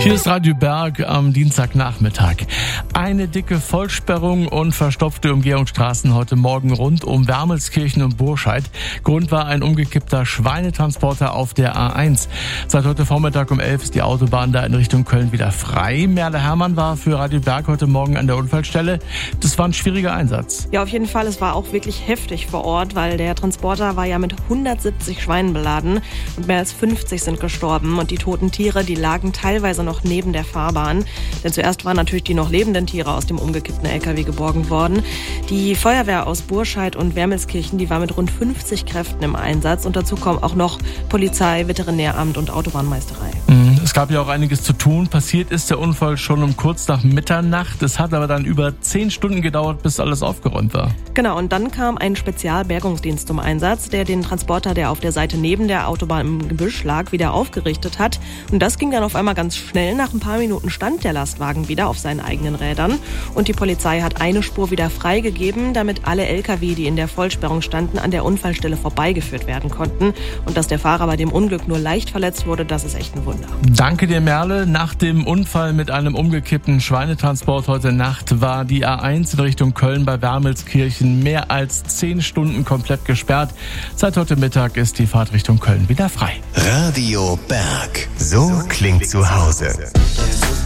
Hier ist Radio Berg am Dienstagnachmittag. Eine dicke Vollsperrung und verstopfte Umgehungsstraßen heute Morgen rund um Wermelskirchen und Burscheid. Grund war ein umgekippter Schweinetransporter auf der A1. Seit heute Vormittag um 11 ist die Autobahn da in Richtung Köln wieder frei. Merle Herrmann war für Radio Berg heute Morgen an der Unfallstelle. Das war ein schwieriger Einsatz. Ja, auf jeden Fall. Es war auch wirklich heftig vor Ort, weil der Transporter war ja mit 170 Schweinen beladen und mehr als 50 sind gestorben. Und die toten Tiere, die lagen teilweise noch neben der Fahrbahn. Denn zuerst waren natürlich die noch lebenden Tiere aus dem umgekippten LKW geborgen worden. Die Feuerwehr aus Burscheid und Wermelskirchen, die war mit rund 50 Kräften im Einsatz. Und dazu kommen auch noch Polizei, Veterinäramt und Autobahnmeisterei. Es gab ja auch einiges zu tun. Passiert ist der Unfall schon um kurz nach Mitternacht. Es hat aber dann über 10 Stunden gedauert, bis alles aufgeräumt war. Genau, und dann kam ein Spezialbergungsdienst zum Einsatz, der den Transporter, der auf der Seite neben der Autobahn im Gebüsch lag, wieder aufgerichtet hat. Und das ging dann auf einmal ganz schnell. Nach ein paar Minuten stand der Lastwagen wieder auf seinen eigenen Rädern. Und die Polizei hat eine Spur wieder freigegeben, damit alle LKW, die in der Vollsperrung standen, an der Unfallstelle vorbeigeführt werden konnten. Und dass der Fahrer bei dem Unglück nur leicht verletzt wurde, das ist echt ein Wunder. Danke dir, Merle. Nach dem Unfall mit einem umgekippten Schweinetransport heute Nacht war die A1 in Richtung Köln bei Wermelskirchen mehr als 10 Stunden komplett gesperrt. Seit heute Mittag ist die Fahrt Richtung Köln wieder frei. Radio Berg. So klingt zu Hause.